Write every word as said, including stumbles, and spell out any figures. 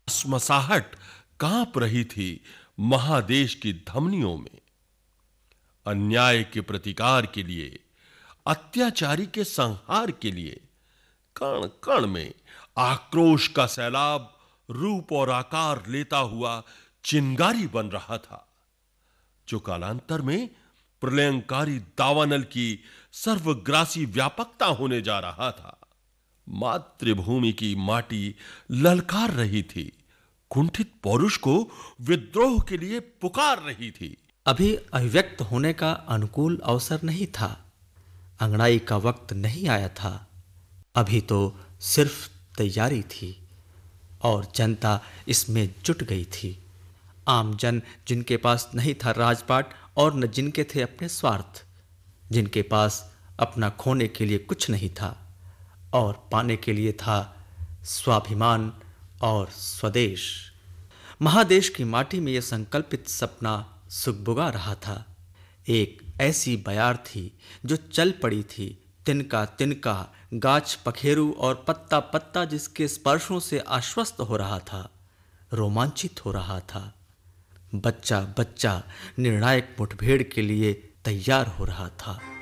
मसाहट कांप रही थी महादेश की धमनियों में। अन्याय के प्रतिकार के लिए, अत्याचारी के संहार के लिए कण कण में आक्रोश का सैलाब रूप और आकार लेता हुआ चिंगारी बन रहा था, जो कालांतर में प्रलयंकारी दावानल की सर्वग्रासी व्यापकता होने जा रहा था। मातृभूमि की माटी ललकार रही थी, कुंठित पौरुष को विद्रोह के लिए पुकार रही थी। अभी अभिव्यक्त होने का अनुकूल अवसर नहीं था, अंगड़ाई का वक्त नहीं आया था। अभी तो सिर्फ तैयारी थी और जनता इसमें जुट गई थी। आम जन, जिनके पास नहीं था राजपाट और न जिनके थे अपने स्वार्थ, जिनके पास अपना खोने के लिए कुछ नहीं था और पाने के लिए था स्वाभिमान और स्वदेश। महादेश की माटी में यह संकल्पित सपना सुगबुगा रहा था। एक ऐसी बयार थी जो चल पड़ी थी, तिनका तिनका, गाछ पखेरु और पत्ता पत्ता जिसके स्पर्शों से आश्वस्त हो रहा था, रोमांचित हो रहा था। बच्चा बच्चा निर्णायक मुठभेड़ के लिए तैयार हो रहा था।